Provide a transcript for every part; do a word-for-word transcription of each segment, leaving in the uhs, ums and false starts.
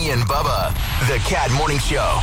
D and Bubba, the Cat Morning Show.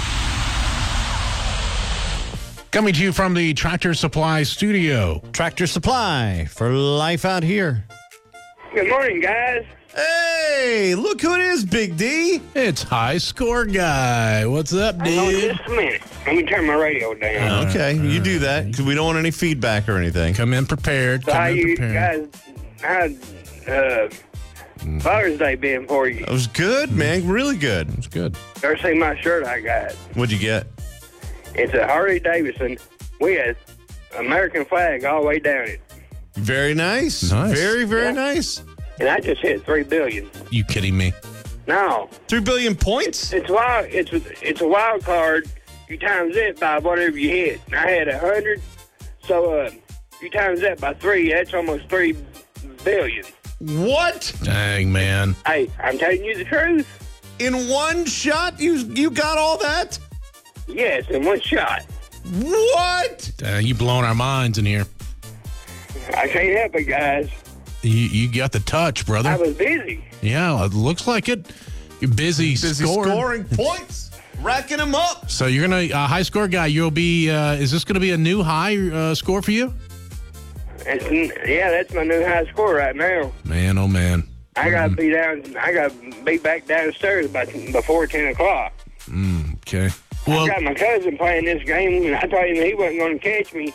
Coming to you from the Tractor Supply studio. Tractor Supply for life out here. Good morning, guys. Hey, look who it is, Big D. It's High Score Guy. What's up, Hang on dude? just a minute. Let me turn my radio down. Okay, you do that because we don't want any feedback or anything. Come in prepared. So Come how in you prepared. guys, how uh, Father's Day been for you? It was good, man. Really good. It's good. Ever see my shirt I got? What'd you get? It's a Harley Davidson with American flag all the way down it. Very nice. Nice. Very, very Yeah. nice. And I just hit three billion. You kidding me? No, Three billion points? it's wild. It's it's a wild card. You times it by whatever you hit. And I had a hundred, so uh, you times that by three. That's almost three billion. What? Dang, man. Hey, I'm telling you the truth. In one shot, you you got all that? Yes, in one shot. What? Uh, you blowing our minds in here. I can't help it, guys. You, you got the touch, brother. I was busy. Yeah, it looks like it. You're busy, Busy scoring. scoring points, racking them up. So you're gonna uh, High Score Guy. You'll be. Uh, is this gonna be a new high uh, score for you? It's, yeah, that's my new high score right now. Man, oh man. I got to be down. I got to be back downstairs by before ten o'clock. Okay. Well, I got my cousin playing this game, and I told him he wasn't going to catch me.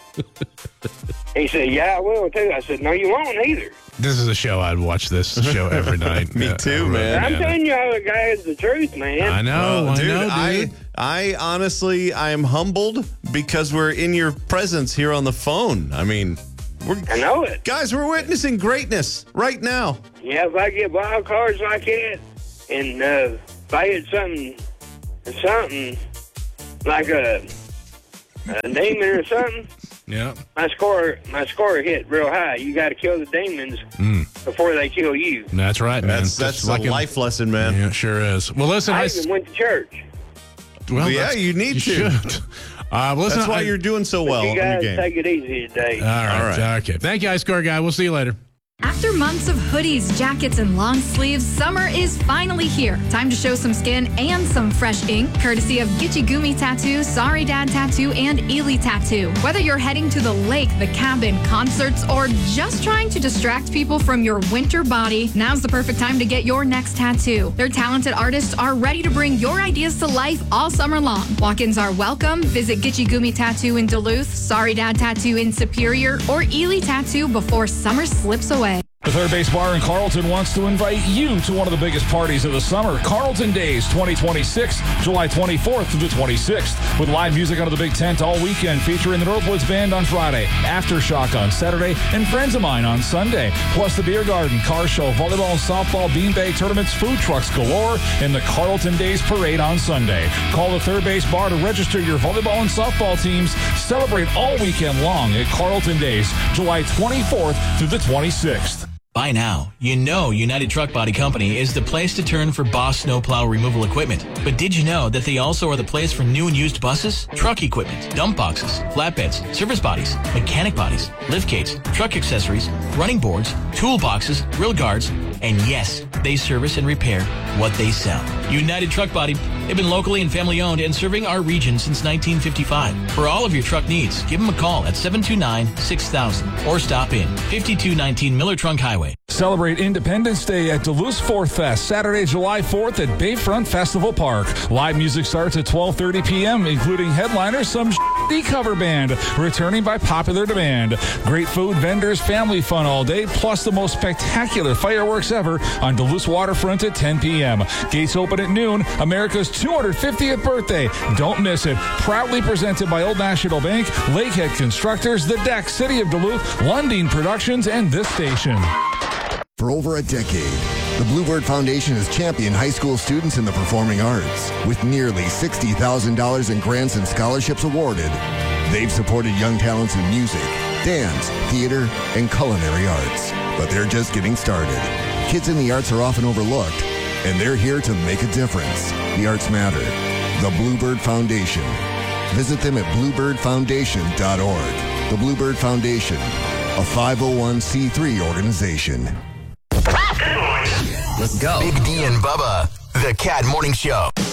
He said, "Yeah, I will too." I said, "No, you won't either." this is a show I'd watch this show every night. Me Uh, too, uh, man. I'm yeah. telling you all the guys the truth, man. I know, Well, I dude, know, I, dude. I honestly, I am humbled because we're in your presence here on the phone. I mean, we're I know it. guys, we're witnessing greatness right now. Yeah, if I get wild cards like that, and uh, if I hit something, something like a, a demon or something, Yeah. my score, my score hit real high. You got to kill the demons before they kill you. That's right, man. That's that's Just a like in- life lesson, man. Yeah, it sure is. Well, listen, I I, even went to church. well, Yeah, that's- you need to. should. Uh, listen, That's why I- you're doing so well you in your guys game. take it easy today. All right, All right. okay. Thank you, High Score Guy. We'll see you later. After months of hoodies, jackets, and long sleeves, summer is finally here. Time to show some skin and some fresh ink, courtesy of Gitchy Gumi Tattoo, Sorry Dad Tattoo, and Ely Tattoo. Whether you're heading to the lake, the cabin, concerts, or just trying to distract people from your winter body, now's the perfect time to get your next tattoo. Their talented artists are ready to bring your ideas to life all summer long. Walk-ins are welcome. Visit Gitchy Gumi Tattoo in Duluth, Sorry Dad Tattoo in Superior, or Ely Tattoo before summer slips away. The Third Base Bar in Carlton wants to invite you to one of the biggest parties of the summer, Carlton Days twenty twenty-six, July twenty-fourth through the twenty-sixth, with live music under the big tent all weekend, featuring the Northwoods Band on Friday, Aftershock on Saturday, and Friends of Mine on Sunday. Plus the beer garden, car show, volleyball, softball, beanbag tournaments, food trucks galore, and the Carlton Days Parade on Sunday. Call the Third Base Bar to register your volleyball and softball teams. Celebrate all weekend long at Carlton Days, July twenty-fourth through the twenty-sixth. By now, you know United Truck Body Company is the place to turn for Boss snowplow removal equipment. But did you know that they also are the place for new and used buses, truck equipment, dump boxes, flatbeds, service bodies, mechanic bodies, lift gates, truck accessories, running boards, toolboxes, grill guards, and yes, they service and repair what they sell. United Truck Body, they've been locally and family owned and serving our region since nineteen fifty-five. For all of your truck needs, give them a call at seven two nine, six thousand or stop in fifty-two nineteen Miller Trunk Highway. Celebrate Independence Day at Duluth Fourth Fest, Saturday, July fourth at Bayfront Festival Park. Live music starts at twelve thirty p.m., including headliners, some sh**y cover band, returning by popular demand. Great food, vendors, family fun all day, plus the most spectacular fireworks ever on Duluth's waterfront at ten p.m. Gates open at noon, America's two hundred fiftieth birthday. Don't miss it. Proudly presented by Old National Bank, Lakehead Constructors, The Deck, City of Duluth, Lundin Productions, and this station. For over a decade, the Bluebird Foundation has championed high school students in the performing arts. With nearly sixty thousand dollars in grants and scholarships awarded, they've supported young talents in music, dance, theater, and culinary arts. But they're just getting started. Kids in the arts are often overlooked, and they're here to make a difference. The arts matter. The Bluebird Foundation. Visit them at bluebird foundation dot org. The Bluebird Foundation, a five oh one c three organization. Let's go. Big D and Bubba, The Cat Morning Show.